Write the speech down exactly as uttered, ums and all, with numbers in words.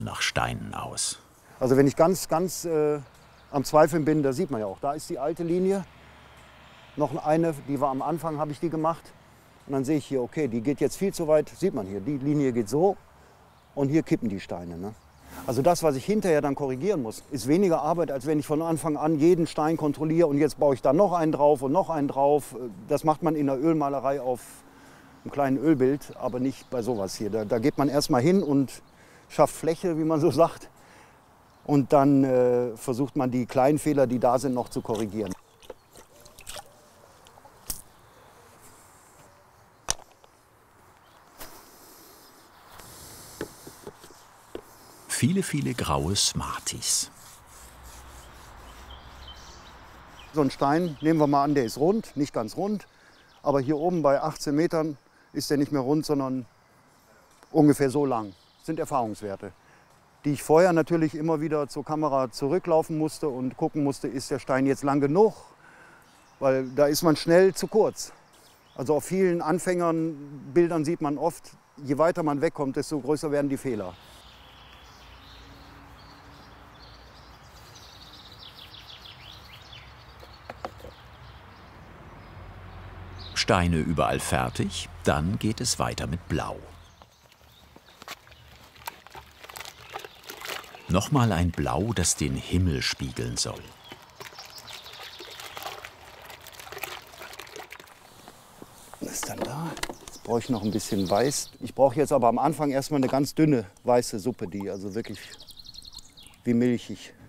nach Steinen aus. Also wenn ich ganz, ganz äh, am Zweifeln bin, da sieht man ja auch, da ist die alte Linie. Noch eine, die war am Anfang, habe ich die gemacht. Und dann sehe ich hier, okay, die geht jetzt viel zu weit, sieht man hier, die Linie geht so und hier kippen die Steine. Ne? Also das, was ich hinterher dann korrigieren muss, ist weniger Arbeit, als wenn ich von Anfang an jeden Stein kontrolliere und jetzt baue ich da noch einen drauf und noch einen drauf. Das macht man in der Ölmalerei auf einem kleinen Ölbild, aber nicht bei sowas hier. Da, da geht man erst mal hin und schafft Fläche, wie man so sagt. Und dann äh, versucht man die kleinen Fehler, die da sind, noch zu korrigieren. Viele, viele graue Smarties. So ein Stein, nehmen wir mal an, der ist rund, nicht ganz rund. Aber hier oben bei achtzehn Metern ist der nicht mehr rund, sondern ungefähr so lang. Das sind Erfahrungswerte, die ich vorher natürlich immer wieder zur Kamera zurücklaufen musste und gucken musste, ist der Stein jetzt lang genug? Weil da ist man schnell zu kurz. Also auf vielen Anfängerbildern sieht man oft, je weiter man wegkommt, desto größer werden die Fehler. Steine überall fertig, dann geht es weiter mit Blau. Nochmal ein Blau, das den Himmel spiegeln soll. Was ist dann da? Jetzt brauche ich noch ein bisschen Weiß. Ich brauche jetzt aber am Anfang erstmal eine ganz dünne weiße Suppe, die also wirklich wie milchig